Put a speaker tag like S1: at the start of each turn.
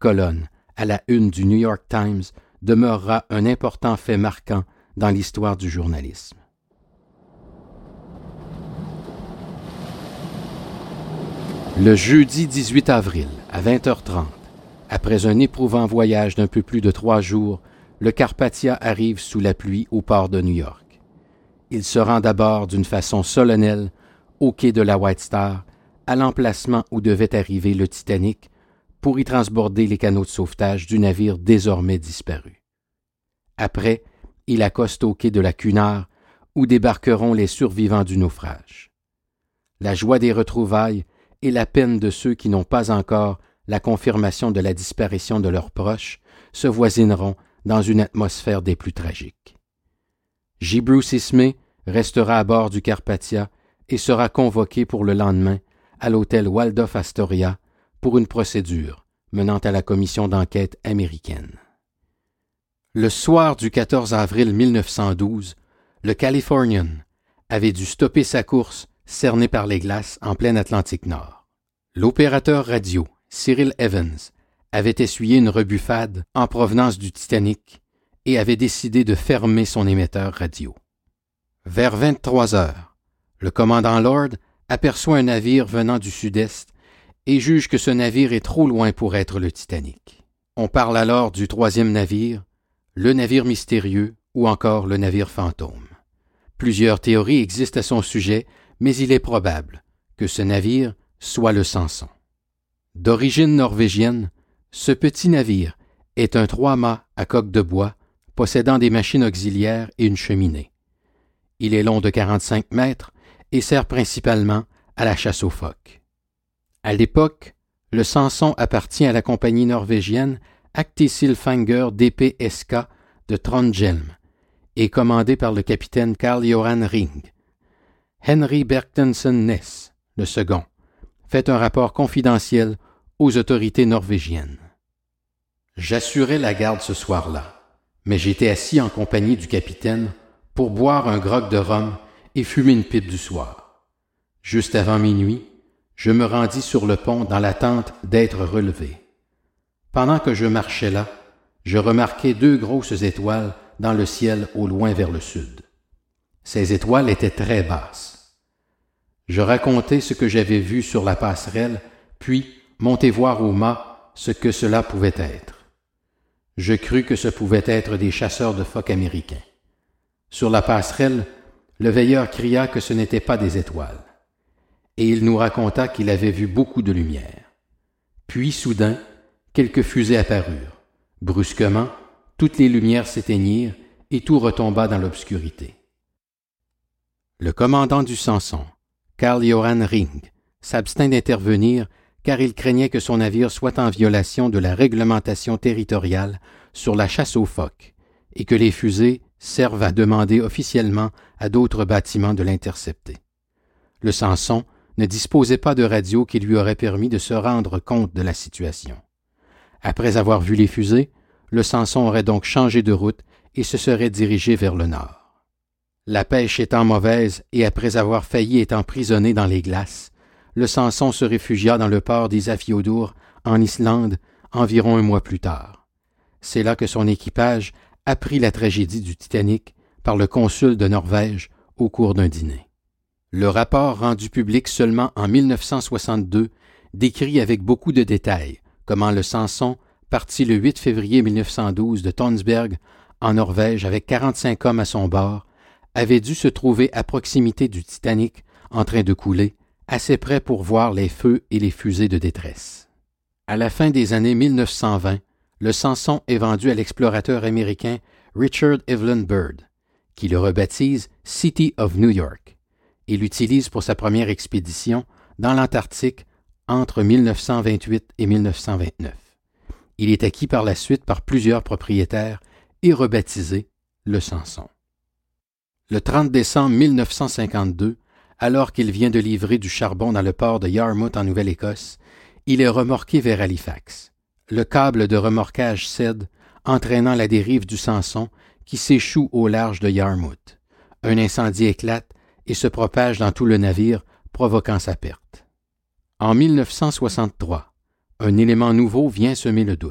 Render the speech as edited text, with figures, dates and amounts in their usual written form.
S1: colonne à la une du New York Times demeurera un important fait marquant dans l'histoire du journalisme. Le jeudi 18 avril, à 20h30, après un éprouvant voyage d'un peu plus de 3 jours, le Carpathia arrive sous la pluie au port de New York. Il se rend d'abord d'une façon solennelle au quai de la White Star, à l'emplacement où devait arriver le Titanic, pour y transborder les canots de sauvetage du navire désormais disparu. Après, il accoste au quai de la Cunard, où débarqueront les survivants du naufrage. La joie des retrouvailles et la peine de ceux qui n'ont pas encore la confirmation de la disparition de leurs proches se voisineront dans une atmosphère des plus tragiques. J. Bruce Ismay restera à bord du Carpathia et sera convoqué pour le lendemain à l'hôtel Waldorf Astoria pour une procédure menant à la commission d'enquête américaine. Le soir du 14 avril 1912, le Californian avait dû stopper sa course cerné par les glaces en plein Atlantique Nord. L'opérateur radio, Cyril Evans, avait essuyé une rebuffade en provenance du Titanic et avait décidé de fermer son émetteur radio. Vers 23 heures, le commandant Lord aperçoit un navire venant du sud-est et juge que ce navire est trop loin pour être le Titanic. On parle alors du 3e navire, le navire mystérieux ou encore le navire fantôme. Plusieurs théories existent à son sujet, mais il est probable que ce navire soit le Samson. D'origine norvégienne, ce petit navire est un 3-mâts à coque de bois possédant des machines auxiliaires et une cheminée. Il est long de 45 mètres et sert principalement à la chasse aux phoques. À l'époque, le Samson appartient à la compagnie norvégienne Aktesilfanger DP-SK de Trondheim et commandé par le capitaine Karl-Johan Ring. Henry Bertensen Næss, le second, fait un rapport confidentiel aux autorités norvégiennes. J'assurais la garde ce soir-là, mais j'étais assis en compagnie du capitaine pour boire un grog de rhum et fumer une pipe du soir. Juste avant minuit, je me rendis sur le pont dans l'attente d'être relevé. Pendant que je marchais là, je remarquai 2 grosses étoiles dans le ciel au loin vers le sud. Ces étoiles étaient très basses. Je racontai ce que j'avais vu sur la passerelle, puis montai voir au mât ce que cela pouvait être. Je crus que ce pouvait être des chasseurs de phoques américains. Sur la passerelle, le veilleur cria que ce n'était pas des étoiles, et il nous raconta qu'il avait vu beaucoup de lumière. Puis, soudain, quelques fusées apparurent. Brusquement, toutes les lumières s'éteignirent et tout retomba dans l'obscurité. Le commandant du Samson, Karl-Johan Ring, s'abstint d'intervenir car il craignait que son navire soit en violation de la réglementation territoriale sur la chasse aux phoques et que les fusées servent à demander officiellement à d'autres bâtiments de l'intercepter. Le Samson ne disposait pas de radio qui lui aurait permis de se rendre compte de la situation. Après avoir vu les fusées, le Samson aurait donc changé de route et se serait dirigé vers le nord. La pêche étant mauvaise et après avoir failli être emprisonné dans les glaces, le Samson se réfugia dans le port d'Isafjordur, en Islande, environ 1 mois plus tard. C'est là que son équipage apprit la tragédie du Titanic par le consul de Norvège au cours d'un dîner. Le rapport rendu public seulement en 1962 décrit avec beaucoup de détails comment le Samson, parti le 8 février 1912 de Tønsberg, en Norvège avec 45 hommes à son bord, avait dû se trouver à proximité du Titanic en train de couler, assez près pour voir les feux et les fusées de détresse. À la fin des années 1920, le Samson est vendu à l'explorateur américain Richard Evelyn Byrd, qui le rebaptise City of New York et l'utilise pour sa première expédition dans l'Antarctique entre 1928 et 1929. Il est acquis par la suite par plusieurs propriétaires et rebaptisé le Samson. Le 30 décembre 1952, alors qu'il vient de livrer du charbon dans le port de Yarmouth en Nouvelle-Écosse, il est remorqué vers Halifax. Le câble de remorquage cède, entraînant la dérive du Samson qui s'échoue au large de Yarmouth. Un incendie éclate et se propage dans tout le navire, provoquant sa perte. En 1963, un élément nouveau vient semer le doute.